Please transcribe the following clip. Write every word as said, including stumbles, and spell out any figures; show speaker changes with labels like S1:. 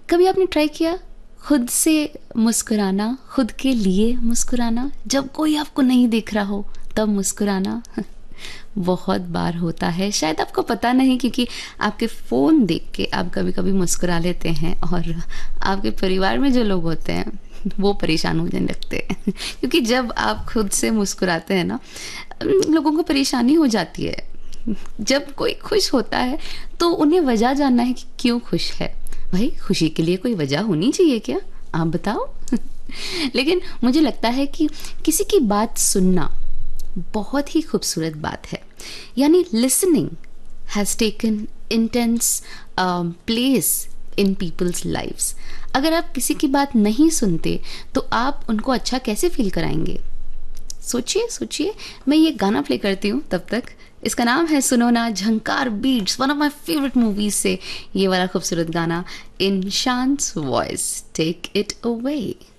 S1: कभी आपने ट्राई किया खुद से मुस्कुराना, खुद के लिए मुस्कुराना, जब कोई आपको नहीं दिख रहा हो तब मुस्कुराना? बहुत बार होता है, शायद आपको पता नहीं, क्योंकि आपके फ़ोन देख के आप कभी कभी मुस्कुरा लेते हैं और आपके परिवार में जो लोग होते हैं वो परेशान हो जाने लगते हैं क्योंकि जब आप खुद से मुस्कुराते हैं ना, लोगों को परेशानी हो जाती है। जब कोई खुश होता है तो उन्हें वजह जानना है कि क्यों खुश है। भाई, खुशी के लिए कोई वजह होनी चाहिए क्या? आप बताओ। लेकिन मुझे लगता है कि किसी की बात सुनना बहुत ही खूबसूरत बात है। यानी listening has taken intense place in people's lives. अगर आप किसी की बात नहीं सुनते तो आप उनको अच्छा कैसे फील कराएंगे? सोचिए सोचिए। मैं ये गाना प्ले करती हूँ तब तक। इसका नाम है सुनो ना, झंकार beats, one of my favourite movies से ये वाला खूबसूरत गाना इन शांस वॉइस। Take it away.